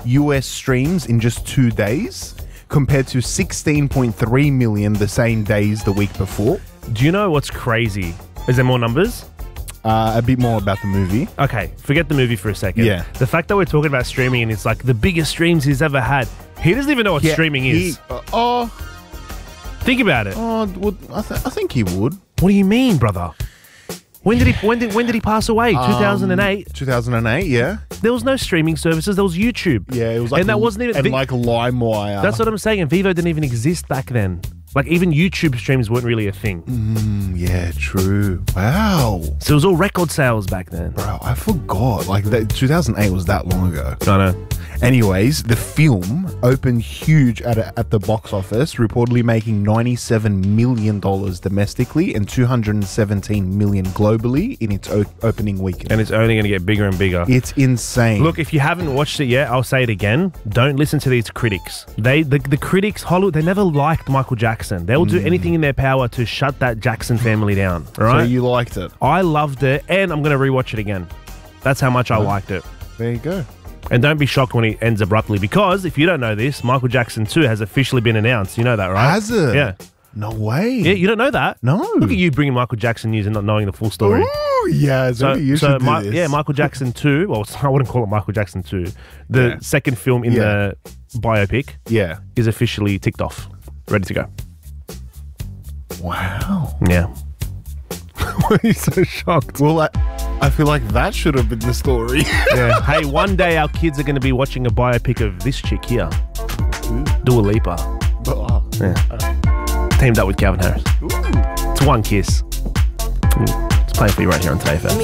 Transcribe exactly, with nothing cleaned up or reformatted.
U S streams in just two days, compared to sixteen point three million the same days the week before. Do you know what's crazy? Is there more numbers? Uh, a bit more about the movie. Okay, forget the movie for a second. Yeah. The fact that we're talking about streaming and it's like the biggest streams he's ever had. He doesn't even know what Yeah, streaming he- is. uh, oh, Think about it. oh, would, I, th- I think he would. What do you mean, brother? When did he when did when did he pass away? two thousand eight. two thousand eight, yeah. There was no streaming services. There was YouTube. Yeah, it was like and that wasn't even and Vi- like LimeWire. That's what I'm saying. And Vivo didn't even exist back then. Like even YouTube streams weren't really a thing. Mm, yeah, true. Wow, So it was all record sales back then. bro, I forgot. Like that, two thousand eight was that long ago. I know. Anyways, the film opened huge at a, at the box office, reportedly making ninety-seven million dollars domestically and two hundred seventeen million dollars globally in its o- opening weekend. And it's only going to get bigger and bigger. It's insane. Look, if you haven't watched it yet, I'll say it again. Don't listen to these critics. They, the, the critics, Hollywood, they never liked Michael Jackson. They will do anything in their power to shut that Jackson family down. All so right? you liked it. I loved it, and I'm going to rewatch it again. That's how much I liked it. There you go. And don't be shocked when it ends abruptly, because if you don't know this, Michael Jackson two has officially been announced. You know that, right? Has it? Yeah. No way. Yeah, you don't know that? No. Look at you bringing Michael Jackson news and not knowing the full story. Ooh, yeah. So, So, you so should do Mi- this. yeah, Michael Jackson two. Well, I wouldn't call it Michael Jackson two. The Yeah. second film in Yeah. the biopic Yeah. is officially ticked off, ready to go. Wow. Yeah. Why are you so shocked? Well, I, I feel like that should have been the story. Yeah. Hey, one day our kids are going to be watching a biopic of this chick here, Dua Lipa. Oh. Yeah. Teamed up with Calvin Harris. Ooh. It's one kiss. It's playing for you right here on Today F M.